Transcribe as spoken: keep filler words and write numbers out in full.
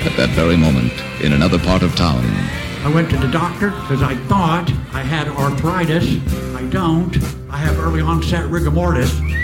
At that very moment, in another part of town, I went to the doctor because I thought I had arthritis. I don't. I have early onset rigor mortis.